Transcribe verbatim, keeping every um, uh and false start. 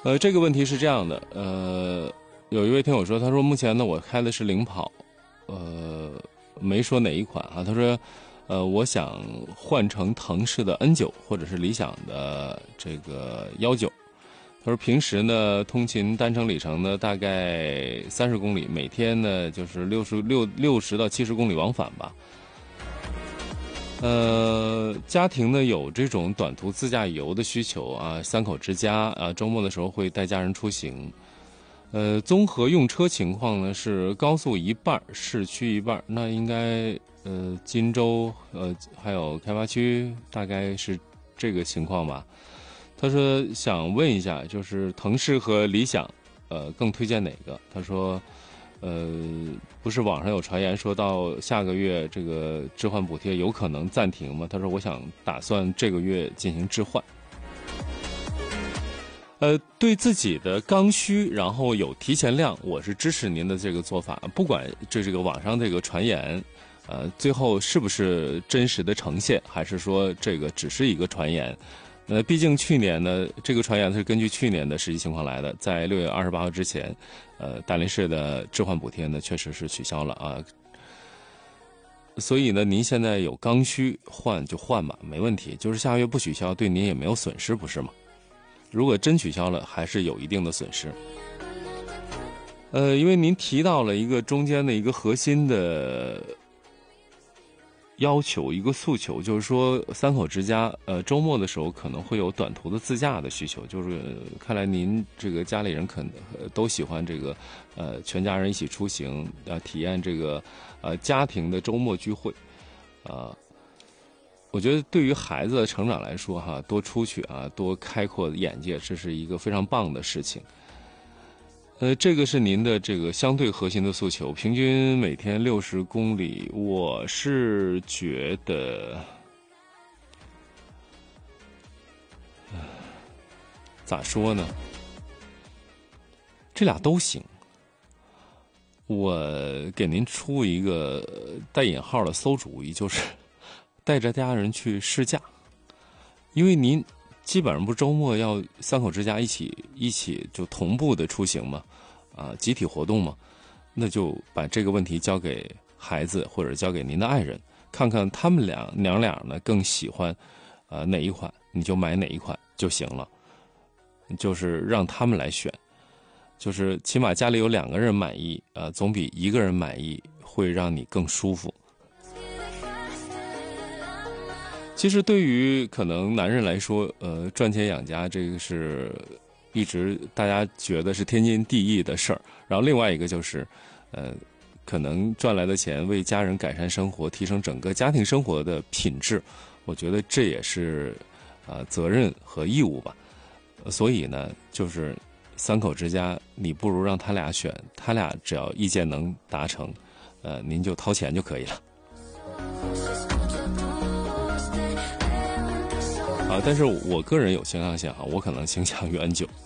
呃，这个问题是这样的，呃，有一位听友说，他说目前呢我开的是领跑，呃，没说哪一款啊，他说，呃，我想换成腾势的 N 九或者是理想的这个幺九。他说平时呢通勤单程里程呢大概三十公里，每天呢就是六十六六十到七十公里往返吧。呃，家庭呢有这种短途自驾游的需求啊，三口之家啊，周末的时候会带家人出行。呃，综合用车情况呢是高速一半，市区一半，那应该呃金州呃还有开发区大概是这个情况吧。他说想问一下，就是腾势和理想，呃，更推荐哪个？他说。呃，不是网上有传言说到下个月这个置换补贴有可能暂停吗？他说我想打算这个月进行置换。呃，对自己的刚需，然后有提前量，我是支持您的这个做法。不管这这个网上这个传言，呃，最后是不是真实的呈现，还是说这个只是一个传言？呃，毕竟去年呢，这个传言是根据去年的实际情况来的，在六月二十八号之前，呃，大连市的置换补贴呢确实是取消了啊。所以呢，您现在有刚需换就换吧，没问题。就是下个月不取消，对您也没有损失，不是吗？如果真取消了，还是有一定的损失。呃，因为您提到了一个中间的一个核心的要求，一个诉求，就是说三口之家，呃，周末的时候可能会有短途的自驾的需求。就是、呃、看来您这个家里人可能、呃、都喜欢这个，呃，全家人一起出行，呃，体验这个，呃，家庭的周末聚会，啊、呃。我觉得对于孩子的成长来说，哈，多出去啊，多开阔眼界，这是一个非常棒的事情。呃，这个是您的这个相对核心的诉求，平均每天六十公里，我是觉得，咋说呢？这俩都行。我给您出一个带引号的馊主意，就是带着家人去试驾，因为您基本上不是周末要三口之家一起一起就同步的出行嘛，啊，集体活动嘛，那就把这个问题交给孩子或者交给您的爱人，看看他们俩娘俩呢更喜欢，呃哪一款，你就买哪一款就行了，就是让他们来选，就是起码家里有两个人满意，呃，总比一个人满意会让你更舒服。其实对于可能男人来说，呃，赚钱养家这个是一直大家觉得是天经地义的事儿。然后另外一个就是，呃，可能赚来的钱为家人改善生活，提升整个家庭生活的品质，我觉得这也是呃责任和义务吧。所以呢，就是三口之家，你不如让他俩选，他俩只要意见能达成，呃，您就掏钱就可以了。啊，但是我个人有倾向性哈，我可能倾向于 N 九。